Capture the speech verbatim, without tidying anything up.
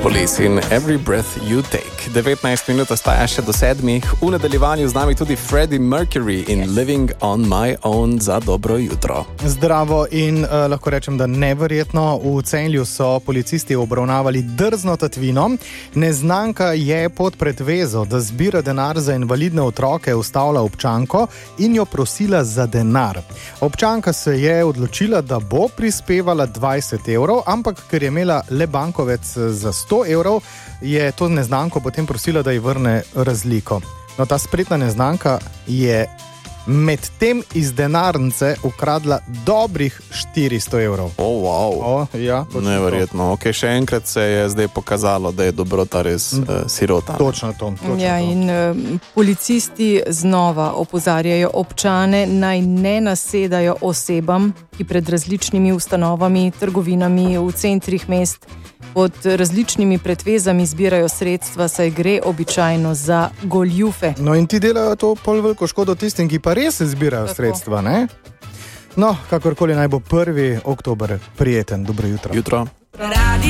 Police in Every Breath You Take. devetnajst minut ostaja še do sedmih. V nadaljevanju z nami tudi Freddie Mercury in yes. Living on My Own za dobro jutro. Zdravo in uh, lahko rečem, da neverjetno. V Celju so policisti obravnavali drzno tatvino. Neznanka je pod pretvezo, da zbira denar za invalidne otroke, ustavila občanko in jo prosila za denar. Občanka se je odločila, da bo prispevala dvajset evrov, ampak ker je imela le bankovec za sto evrov, je to neznanko potem prosila, da ji vrne razliko. No, ta spretna neznanka je med tem iz denarnice ukradla dobrih štiristo evrov. O, oh, wow. O, ja, neverjetno. Ok, še enkrat se je zdaj pokazalo, da je dobrota res uh, sirota. Točno to. Točno ja, to. in uh, policisti znova opozarjajo občane, naj ne nasedajo osebam, ki pred različnimi ustanovami, trgovinami v centrih mest pod različnimi pretvezami zbirajo sredstva, saj gre običajno za goljufe. No in ti delajo to pol veliko škodo tistim, ki pa res zbirajo Tako. sredstva, ne? No, kakorkoli naj bo prvi oktober prijeten. Dobro jutro. Jutro. Radi